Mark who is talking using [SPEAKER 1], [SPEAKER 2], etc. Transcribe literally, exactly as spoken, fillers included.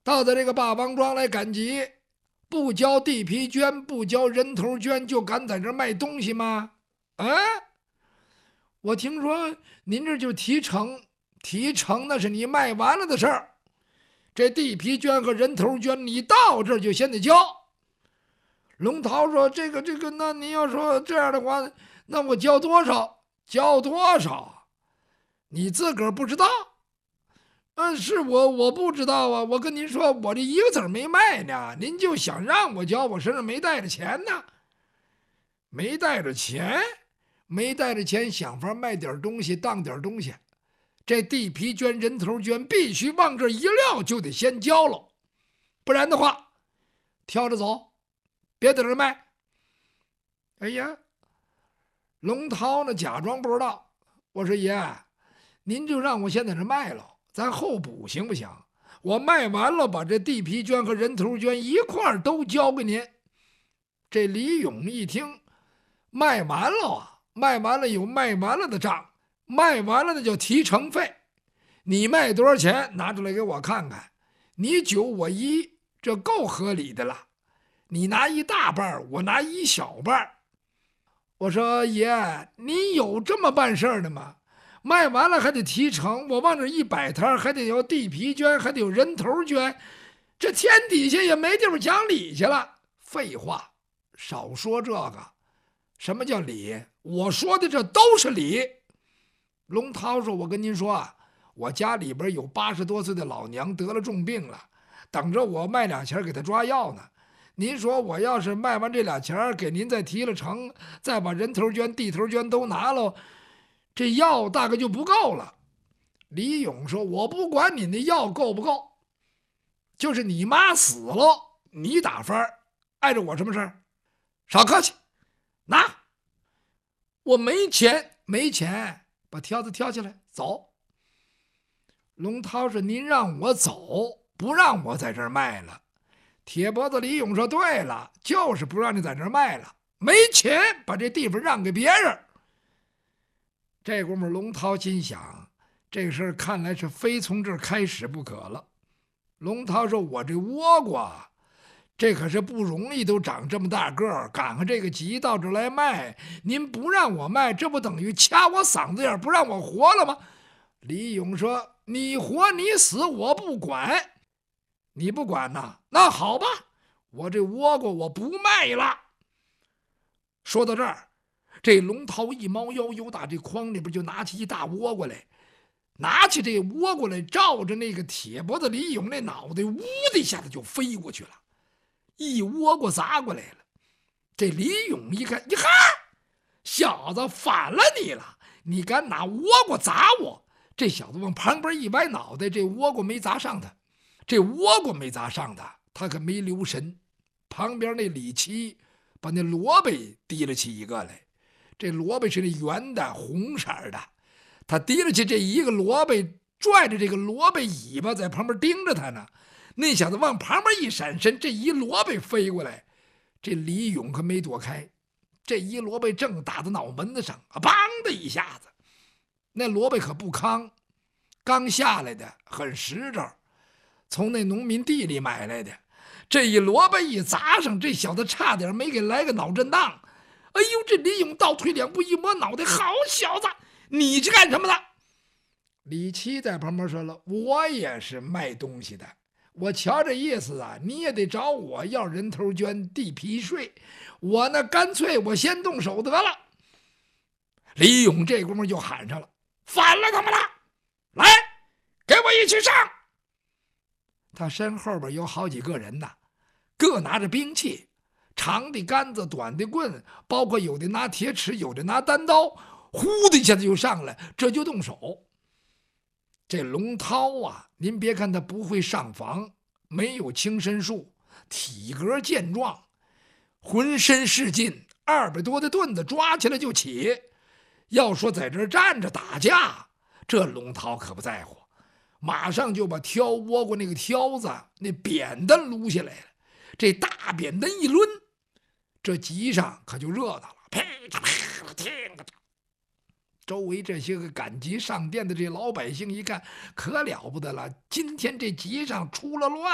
[SPEAKER 1] 到咱这个霸王庄来赶集，不交地皮捐，不交人头捐，就敢在这卖东西吗？啊！我听说您这就提成，提成那是你卖完了的事儿。这地皮捐和人头捐，你到这儿就先得交。龙涛说：“这个这个，那您要说这样的话，那我交多少？交多少？你自个儿不知道？嗯，是我我不知道啊。我跟您说，我这一个子儿没卖呢，您就想让我交，我身上没带着钱呢，没带着钱，没带着钱，想法卖点东西，当点东西。这地皮捐、人头捐，必须往这一撂就得先交了，不然的话，挑着走。”别在这卖。哎呀，龙涛呢假装不知道。我说爷，您就让我先在这卖了，咱后补行不行？我卖完了，把这地皮捐和人头捐一块儿都交给您。这李勇一听，卖完了啊，卖完了有卖完了的账，卖完了那叫提成费。你卖多少钱，拿出来给我看看。你九我一，这够合理的了。你拿一大半，我拿一小半。我说爷，你有这么办事的吗？卖完了还得提成，我往这一摆摊，还得有地皮捐，还得有人头捐，这天底下也没地方讲理去了。废话，少说这个。什么叫理？我说的这都是理。龙涛说：“我跟您说啊，我家里边有八十多岁的老娘得了重病了，等着我卖俩钱给她抓药呢。您说我要是卖完这俩钱给您再提了成，再把人头捐地头捐都拿了，这药大概就不够了。”李勇说：“我不管你那药够不够，就是你妈死了，你打翻碍着我什么事儿？少客气，拿。我没钱，没钱，把挑子挑起来，走。”龙涛说：“您让我走，不让我在这儿卖了。”铁脖子李勇说：“对了，就是不让你在这儿卖了，没钱把这地方让给别人。”这功夫龙涛心想，这事儿看来是非从这儿开始不可了。龙涛说：“我这倭瓜，这可是不容易，都长这么大个儿，赶上这个集到这儿来卖，您不让我卖，这不等于掐我嗓子眼，不让我活了吗？”李勇说：“你活你死我不管。”你不管呐？那好吧，我这倭瓜我不卖了。说到这儿，这龙涛一猫腰，由打这筐里边就拿起一大倭瓜来，拿起这倭瓜来，照着那个铁脖子李勇那脑袋，呜的一下子就飞过去了，一倭瓜砸过来了。这李勇一看，呀哈，小子反了你了！你敢拿倭瓜砸我？这小子往旁边一歪脑袋，这倭瓜没砸上他。这倭瓜没砸上他，他可没留神。旁边那李七把那萝卜提了起一个来，这萝卜是那圆的红色的，他提了起这一个萝卜，拽着这个萝卜尾巴在旁边盯着他呢。那小子往旁边一闪身，这一萝卜飞过来，这李勇可没躲开，这一萝卜正打在脑门子上，啊，梆的一下子，那萝卜可不糠，刚下来的，很实着。从那农民地里买来的，这一萝卜一砸上，这小子差点没给来个脑震荡。哎呦，这李勇倒退两步一摸脑袋，好小子，你是干什么的？李七在旁边说了：“我也是卖东西的，我瞧这意思啊，你也得找我要人头捐地皮税，我呢干脆我先动手得了。”李勇这功夫就喊上了：“反了他们了！来，给我一起上！”他身后边有好几个人呐，各拿着兵器，长的杆子，短的棍，包括有的拿铁尺，有的拿单刀，呼的一下子就上来，这就动手。这龙涛啊，您别看他不会上房，没有轻身术，体格健壮，浑身是劲，二百多的盾子抓起来就起。要说在这站着打架，这龙涛可不在乎，马上就把挑倭瓜那个挑子那扁担撸下来了，这大扁担一抡，这集上可就热闹了，噼啪啪听着。周围这些个赶集上殿的这老百姓一看，可了不得了，今天这集上出了乱。